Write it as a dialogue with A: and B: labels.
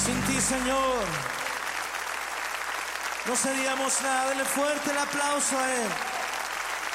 A: Sin ti, Señor, no seríamos nada. Dele fuerte el aplauso a Él.